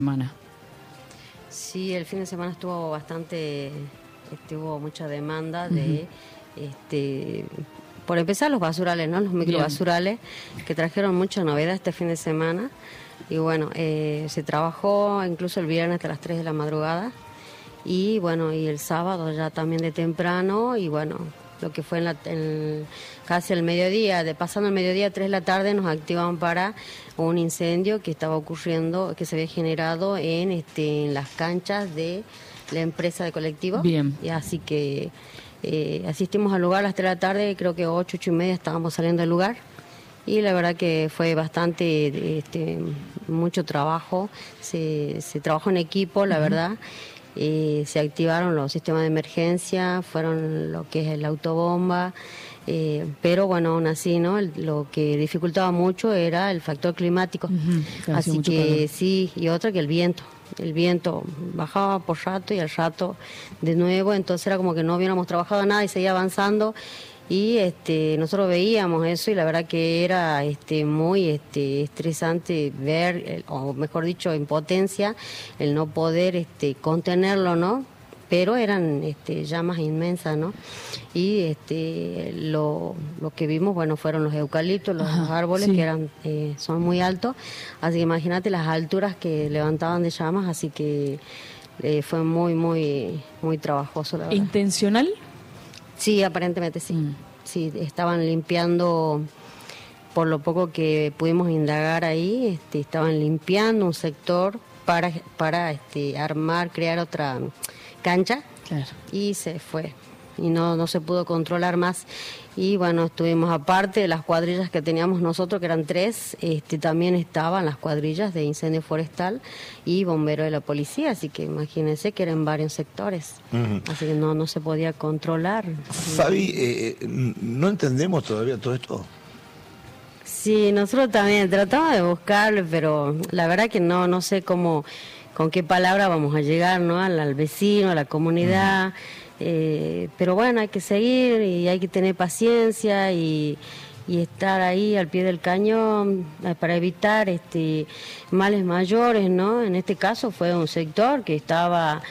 semana. Sí, el fin de semana estuvo hubo mucha demanda de, por empezar los basurales, ¿no? Los microbasurales, que trajeron mucha novedad este fin de semana. Y bueno, se trabajó incluso el viernes hasta las 3 de la madrugada. Y bueno, y el sábado ya también de temprano, y bueno, lo que fue casi el mediodía, pasando el mediodía, 3 de la tarde, nos activaban para un incendio que estaba ocurriendo, que se había generado en las canchas de la empresa de colectivo. Bien. Y así que asistimos al lugar a las 3 de la tarde, creo que 8:30 estábamos saliendo del lugar. Y la verdad que fue bastante, mucho trabajo, se trabajó en equipo, la verdad. Se activaron los sistemas de emergencia, fueron lo que es el autobomba, pero bueno, aún así, ¿no? Lo que dificultaba mucho era el factor climático. Así que calor. Sí, y otra que el viento bajaba por rato y al rato de nuevo, entonces era como que no habíamos trabajado nada y seguía avanzando. Y nosotros veíamos eso y la verdad que era muy estresante ver, o mejor dicho, impotencia, el no poder contenerlo, ¿no? Pero eran llamas inmensas, ¿no? Y lo que vimos, bueno, fueron los eucaliptos, los árboles, sí, que son muy altos, así que imagínate las alturas que levantaban de llamas, así que fue muy, muy, muy trabajoso, la verdad. ¿Intencional? Sí, aparentemente sí. Sí, estaban limpiando, por lo poco que pudimos indagar ahí, estaban limpiando un sector para crear otra cancha. Claro. Y se fue. Y no se pudo controlar más. Y bueno, estuvimos aparte de las cuadrillas que teníamos nosotros, que eran 3, también estaban las cuadrillas de incendio forestal y bomberos de la policía, así que imagínense que eran varios sectores, así que no se podía controlar. Fabi, ¿no entendemos todavía todo esto? Sí, nosotros también tratamos de buscarlo, pero la verdad que no sé con qué palabra vamos a llegar, ¿no? Al vecino, a la comunidad. Pero bueno, hay que seguir y hay que tener paciencia y estar ahí al pie del cañón para evitar males mayores, ¿no? En este caso fue un sector que estaba,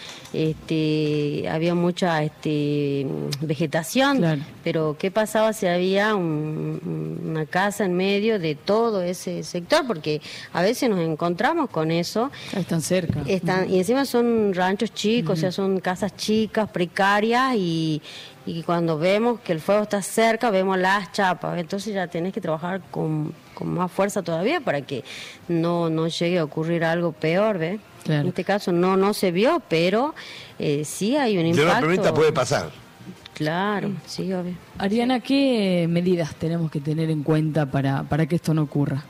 había mucha vegetación, claro, pero ¿qué pasaba si había una casa en medio de todo ese sector? Porque a veces nos encontramos con eso. Están cerca. Y encima son ranchos chicos, o sea, son casas chicas, precarias, y cuando vemos que el fuego está cerca, vemos las chapas, entonces ya tenés que trabajar con más fuerza todavía para que no llegue a ocurrir algo peor, ¿ves? Claro. En este caso no se vio, pero sí hay un impacto. De una permita puede pasar. Claro, sí, obvio. Ariana, ¿qué medidas tenemos que tener en cuenta para que esto no ocurra?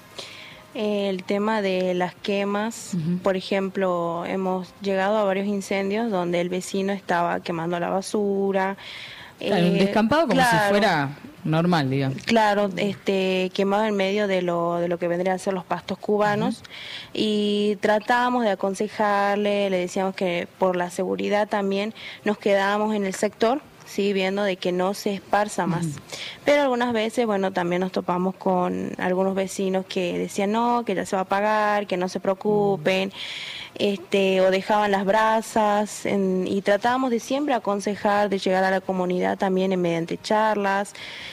El tema de las quemas, por ejemplo, hemos llegado a varios incendios donde el vecino estaba quemando la basura. Claro, un descampado como claro, si fuera normal, digamos. Claro, quemado en medio de lo que vendrían a ser los pastos cubanos, y tratábamos de aconsejarle, le decíamos que por la seguridad también nos quedábamos en el sector, sí, viendo de que no se esparza más. Pero algunas veces, bueno, también nos topamos con algunos vecinos que decían no, que ya se va a apagar, que no se preocupen, o dejaban las brasas, y tratábamos de siempre aconsejar, de llegar a la comunidad también mediante charlas.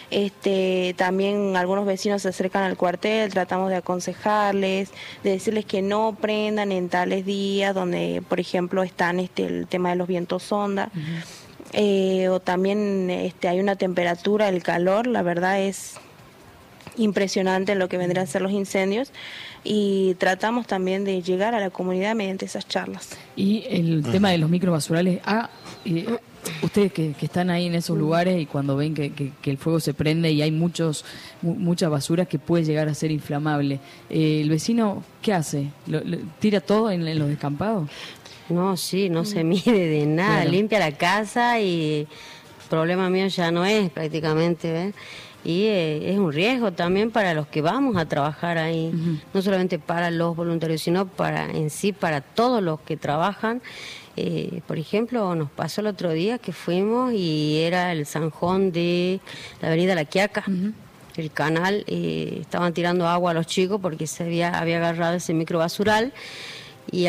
También algunos vecinos se acercan al cuartel, tratamos de aconsejarles, de decirles que no prendan en tales días donde, por ejemplo, están el tema de los vientos sonda. O también hay una temperatura, el calor, la verdad es impresionante en lo que vendrían a ser los incendios, y tratamos también de llegar a la comunidad mediante esas charlas. Y el tema de los microbasurales, ustedes que están ahí en esos lugares y cuando ven que el fuego se prende y hay mucha basura que puede llegar a ser inflamable, ¿el vecino qué hace? ¿Tira todo en los descampados? No, sí, no se mide de nada, claro, limpia la casa y el problema mío ya no es prácticamente, ¿ves? Y es un riesgo también para los que vamos a trabajar ahí, no solamente para los voluntarios, sino para todos los que trabajan. Por ejemplo, nos pasó el otro día que fuimos y era el zanjón de la avenida La Quiaca. El canal, estaban tirando agua a los chicos porque se había agarrado ese microbasural.